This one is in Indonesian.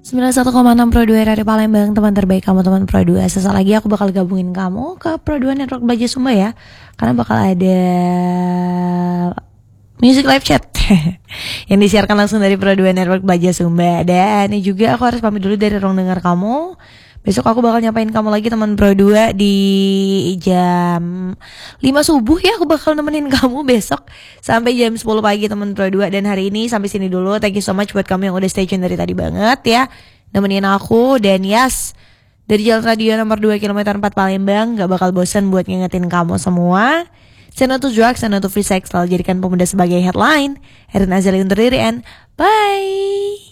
91,6 Pro 2 Radio Palembang, teman terbaik kamu, teman Pro 2. Sesaat lagi aku bakal gabungin kamu ke Pro 2 Network Baja Sumba ya. Karena bakal ada music live chat yang disiarkan langsung dari Pro 2 Network Baja Sumba. Dan ini juga aku harus pamit dulu dari ruang dengar kamu. Besok aku bakal nyapain kamu lagi teman Pro 2 di jam 5 subuh ya. Aku bakal nemenin kamu besok sampai jam 10 pagi teman Pro 2. Dan hari ini sampai sini dulu. Thank you so much buat kamu yang udah stay tune dari tadi banget ya, nemenin aku. Dan yes, dari Jalan Radio nomor 2 km 4 Palembang, gak bakal bosan buat ngingetin kamu semua. Say no to drugs, say no to free sex. Selalu jadikan pemuda sebagai headline. Erin Azali undur diri and bye.